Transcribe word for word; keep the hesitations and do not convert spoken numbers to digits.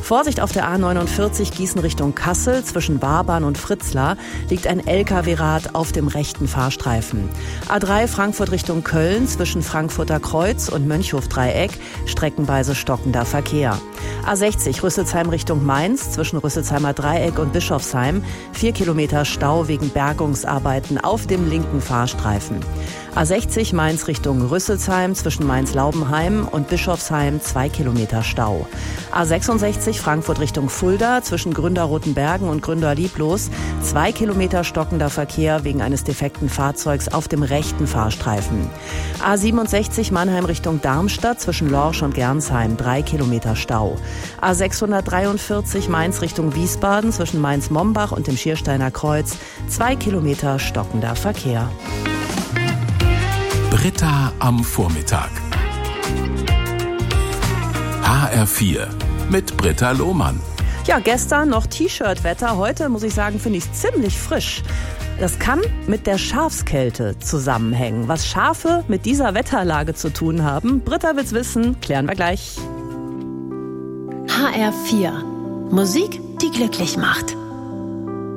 Vorsicht auf der A neunundvierzig Gießen Richtung Kassel. Zwischen Wabern und Fritzlar liegt ein L K W-Rad auf dem rechten Fahrstreifen. A drei Frankfurt Richtung Köln. Zwischen Frankfurter Kreuz und Mönchhof-Dreieck streckenweise stockender Verkehr. A sechzig Rüsselsheim Richtung Mainz. Zwischen Rüsselsheimer Dreieck und Bischofsheim vier Kilometer Stau wegen Bergungsarbeiten auf dem linken Fahrstreifen. A sechzig Mainz Richtung Rüsselsheim. Zwischen Mainz-Laubenheim und Bischofsheim zwei Kilometer Stau. A sechsundsechzig Frankfurt Richtung Fulda. Zwischen Gründer-Rotenbergen und Gründer-Lieblos zwei Kilometer stockender Verkehr wegen eines defekten Fahrzeugs auf dem rechten Fahrstreifen. A siebenundsechzig Mannheim Richtung Darmstadt. Zwischen Lorsch und Gernsheim drei Kilometer Stau. A sechshundertdreiundvierzig Mainz Richtung Wiesbaden. Zwischen Mainz-Mombach und dem Schiersteiner Kreuz zwei Kilometer stockender Verkehr. Britta am Vormittag. H R vier mit Britta Lohmann. Ja, gestern noch T-Shirt-Wetter. Heute, muss ich sagen, finde ich es ziemlich frisch. Das kann mit der Schafskälte zusammenhängen. Was Schafe mit dieser Wetterlage zu tun haben, Britta will's wissen, klären wir gleich. H R vier. Musik, die glücklich macht.